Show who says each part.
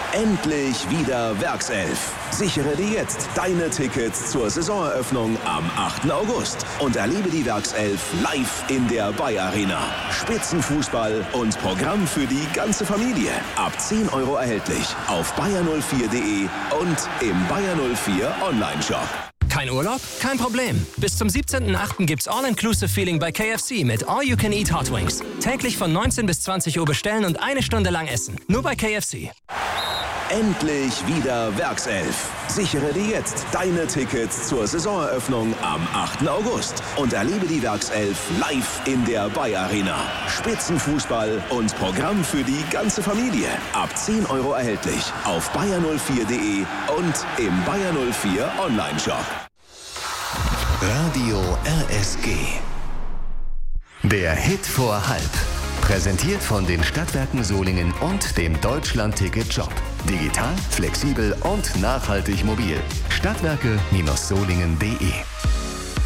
Speaker 1: Endlich wieder Werkself. Sichere dir jetzt deine Tickets zur Saisoneröffnung am 8. August und erlebe die Werkself live in der Bayer Arena. Spitzenfußball und Programm für die ganze Familie. Ab 10 € erhältlich auf bayer04.de und im Bayer 04 Online-Shop.
Speaker 2: Kein Urlaub? Kein Problem. Bis zum 17.08. gibt's All-Inclusive-Feeling bei KFC mit All-You-Can-Eat Hot Wings. Täglich von 19 bis 20 Uhr bestellen und 1 Stunde lang essen. Nur bei KFC.
Speaker 1: Endlich wieder Werkself. Sichere dir jetzt deine Tickets zur Saisoneröffnung am 8. August und erlebe die Werkself live in der Bayer Arena. Spitzenfußball und Programm für die ganze Familie. Ab 10 € erhältlich auf bayer04.de und im Bayer 04 Online-Shop.
Speaker 3: Radio RSG. Der Hit vor halb. Präsentiert von den Stadtwerken Solingen und dem Deutschland-Ticket-Shop. Digital, flexibel und nachhaltig mobil. Stadtwerke-solingen.de